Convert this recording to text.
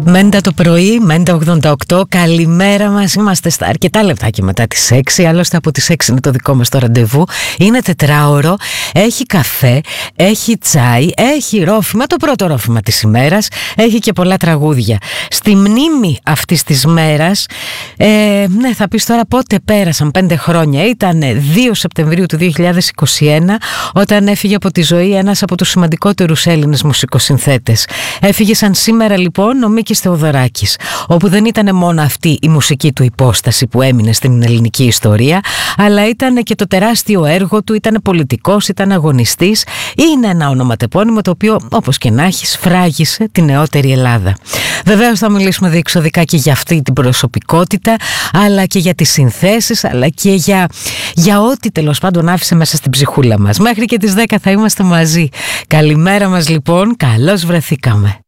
Μέντα το πρωί, Μέντα 88, καλημέρα μας, είμαστε στα αρκετά λεπτάκια μετά τις 6, άλλωστε από τις 6 είναι το δικό μας το ραντεβού, είναι τετράωρο, έχει καφέ, έχει τσάι, έχει ρόφημα, το πρώτο ρόφημα της ημέρας, έχει και πολλά τραγούδια. Στη μνήμη αυτής της μέρας, ναι, θα πεις τώρα πότε πέρασαν 5 χρόνια, ήταν 2 Σεπτεμβρίου του 2021, όταν έφυγε από τη ζωή ένας από τους σημαντικότερους Έλληνες μουσικοσυνθέτες. Έφυγε σαν σήμερα λοιπόν ο Μίκης Θεοδωράκης, όπου δεν ήταν μόνο αυτή η μουσική του υπόσταση που έμεινε στην ελληνική ιστορία, αλλά ήταν και το τεράστιο έργο του, ήταν πολιτικός, ήταν αγωνιστής, είναι ένα ονοματεπώνυμο το οποίο όπως και να έχει σφράγισε τη νεότερη Ελλάδα. Βεβαίως θα μιλήσουμε διεξοδικά και για αυτή την προσωπικότητα, αλλά και για τις συνθέσεις, αλλά και για ό,τι τέλος πάντων άφησε μέσα στην ψυχούλα μας. Μέχρι και τις 10 θα είμαστε μαζί. Καλημέρα μας λοιπόν, καλώς βρεθήκαμε.